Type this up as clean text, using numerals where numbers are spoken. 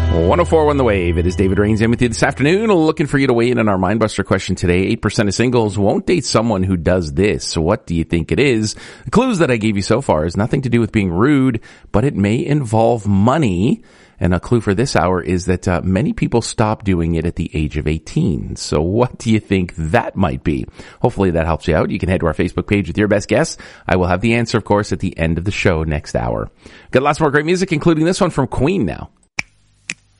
104 on the Wave. It is David Rains in with you this afternoon, looking for you to weigh in on our Mindbuster question today. 8% of singles won't date someone who does this. So what do you think it is? The clues that I gave you so far is nothing to do with being rude, but it may involve money. And a clue for this hour is that many people stop doing it at the age of 18. So what do you think that might be? Hopefully that helps you out. You can head to our Facebook page with your best guess. I will have the answer, of course, at the end of the show next hour. Got lots more great music, including this one from Queen now.